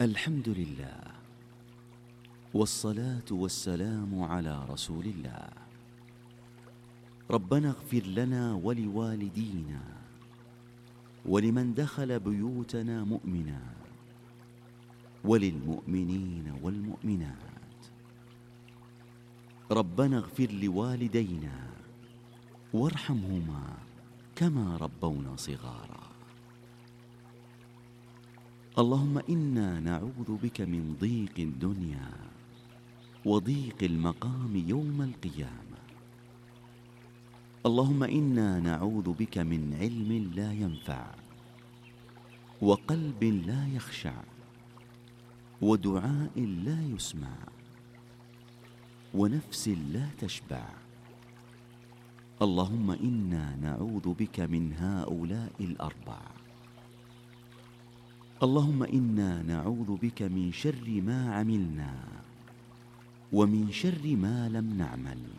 الحمد لله، والصلاة والسلام على رسول الله. ربنا اغفر لنا ولوالدينا ولمن دخل بيوتنا مؤمنا وللمؤمنين والمؤمنات. ربنا اغفر لوالدينا وارحمهما كما ربونا صغارا. اللهم إنا نعوذ بك من ضيق الدنيا وضيق المقام يوم القيامة. اللهم إنا نعوذ بك من علم لا ينفع وقلب لا يخشع ودعاء لا يسمع ونفس لا تشبع. اللهم إنا نعوذ بك من هؤلاء الأربع. اللهم إنا نعوذ بك من شر ما عملنا ومن شر ما لم نعمل